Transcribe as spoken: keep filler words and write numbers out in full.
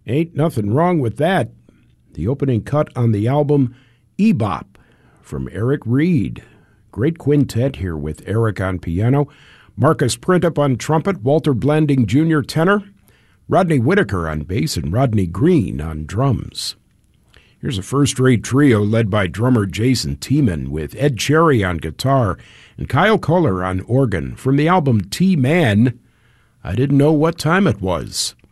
Ain't nothing wrong with that. The opening cut on the album, E-Bop, from Eric Reed. Great quintet here with Eric on piano, Marcus Printup on trumpet, Walter Blanding Junior tenor, Rodney Whitaker on bass, and Rodney Green on drums. Here's a first-rate trio led by drummer Jason Tiemann with Ed Cherry on guitar and Kyle Kohler on organ from the album T-Man, I Didn't Know What Time It Was.